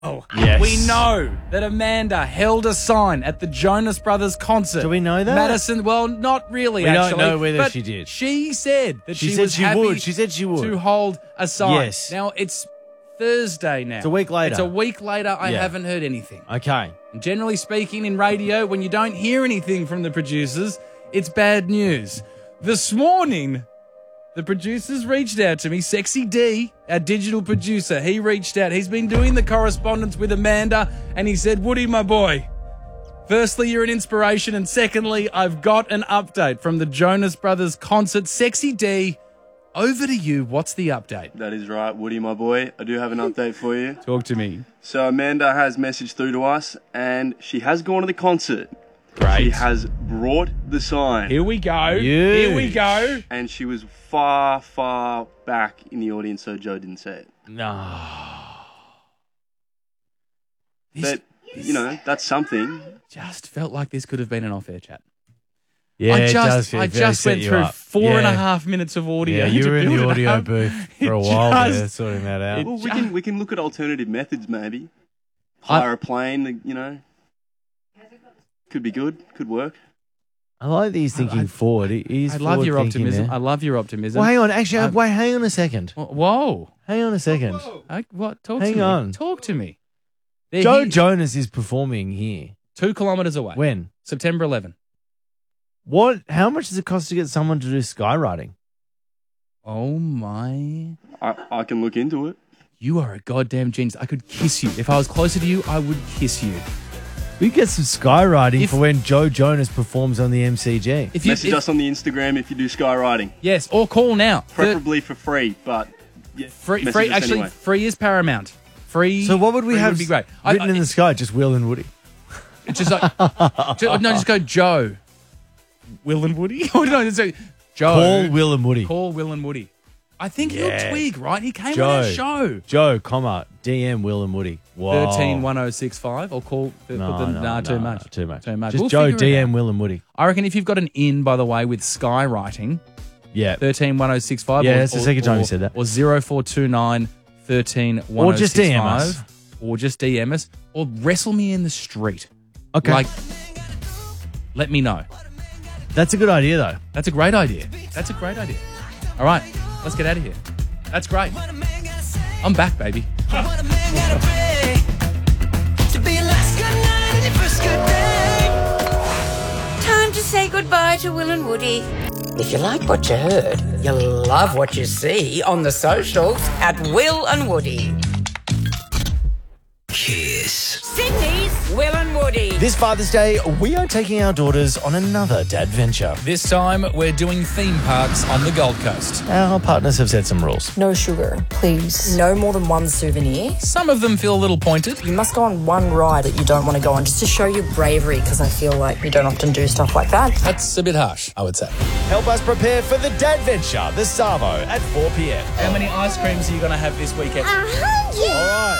Yes. We know that Amanda held a sign at the Jonas Brothers concert. Do we know that? Madison, well, not really, We don't actually. know whether but she did. She said that She she said was she happy would. She said she would. to hold a sign. Yes. Now, it's Thursday now. It's a week later. It's a week later. I Yeah. haven't heard anything. Okay. And generally speaking, in radio, when you don't hear anything from the producers, it's bad news. This morning, the producers reached out to me. Sexy D, our digital producer, he reached out. He's been doing the correspondence with Amanda, and he said, Woody, my boy, firstly, you're an inspiration, and secondly, I've got an update from the Jonas Brothers concert. Sexy D, over to you. What's the update? That is right, Woody, my boy. I do have an update for you. Talk to me. So Amanda has messaged through to us, and she has gone to the concert. Great. She has brought the sign. Here we go. Huge. Here we go. And she was far, far back in the audience, so Joe didn't say it. No. But, that's something. Just felt like this could have been an off-air chat. Yeah, I just set went you through up. 4.5 minutes of audio. Yeah, you to were in build the it audio up. booth for It a while there, just- sorting that out. Well, we can look at alternative methods, maybe. Hire a plane, Could be good. Could work. I like that he's thinking forward. He's I love your forward-thinking optimism. there. I love your optimism. Well, hang on. Actually, wait, hang on a second. Whoa. Hang on a second. What? Talk Hang to me. on. Talk to me. They're Joe here, Jonas is performing here. 2 kilometres away. When? September 11. What? How much does it cost to get someone to do skywriting? Oh, my. I can look into it. You are a goddamn genius. I could kiss you. If I was closer to you, I would kiss you. We get some skywriting for when Joe Jonas performs on the MCG. Message us on the Instagram if you do skywriting. Yes, or call now. Preferably for free, but yeah, Free, message us actually, anyway. free is paramount. Free. So what would we free have Would be great. written in the sky? Just Will and Woody. It's just like just go Joe, Will and Woody. Oh no, it's Joe. Call Will and Woody. Call Will and Woody. I think he'll Yes. twig, right? He came Joe. on our show. Joe, DM Will and Woody. Whoa. 131065 or call. Too much. Too much. Too much. Just We'll Joe figure it out. DM Will and Woody. I reckon if you've got an in, by the way, with skywriting, Yeah. 131065. Yeah, it's the second time you said that. Or 0429 131065. Or just DM us. Or just DM us. Or wrestle me in the street. Okay. Like, let me know. That's a good idea, though. That's a great idea. That's a great idea. All right, let's get out of here. That's great. I'm back, baby. Time to say goodbye to Will and Woody. If you like what you heard, you'll love what you see on the socials at Will and Woody. Kiss. Sydney's Will and Woody. This Father's Day, we are taking our daughters on another dad venture. This time, we're doing theme parks on the Gold Coast. Our partners have set some rules. No sugar, please. No more than one souvenir. Some of them feel a little pointed. You must go on one ride that you don't want to go on just to show your bravery, because I feel like you don't often do stuff like that. That's a bit harsh, I would say. Help us prepare for the dad venture, the Savo, at 4 p.m. How many ice creams are you going to have this weekend? 100. All right.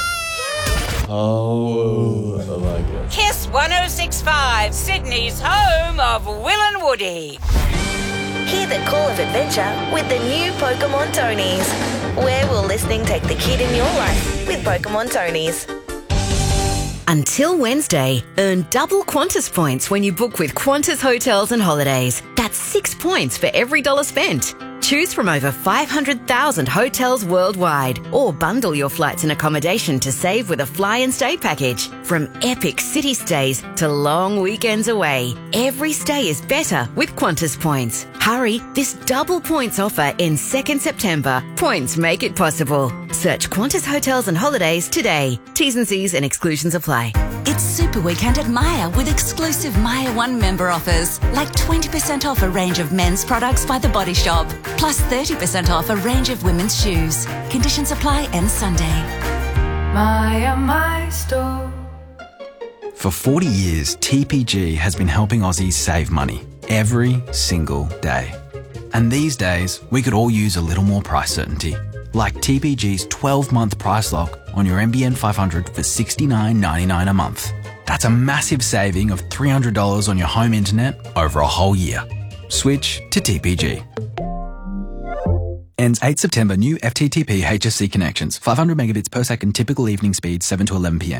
Oh my God. Kiss 1065, Sydney's home of Will and Woody. Hear the call of adventure with the new Pokemon Tonys. Where will listening take the kid in your life with Pokemon Tonys? Until Wednesday, earn double Qantas points when you book with Qantas Hotels and Holidays. That's 6 points for every dollar spent. Choose from over 500,000 hotels worldwide, or bundle your flights and accommodation to save with a fly and stay package. From epic city stays to long weekends away, every stay is better with Qantas points. Hurry, this double points offer ends 2nd September. Points make it possible. Search Qantas Hotels and Holidays today. T's and C's and exclusions apply. It's Super Weekend at Myer with exclusive Myer One member offers, like 20% off a range of men's products by The Body Shop, plus 30% off a range of women's shoes. Conditions apply end Sunday. Myer, my store. For 40 years, TPG has been helping Aussies save money every single day. And these days, we could all use a little more price certainty. Like TPG's 12-month price lock on your NBN 500 for $69.99 a month. That's a massive saving of $300 on your home internet over a whole year. Switch to TPG. Ends 8 September. New FTTP HSC connections. 500 megabits per second typical evening speed 7 to 11 p.m.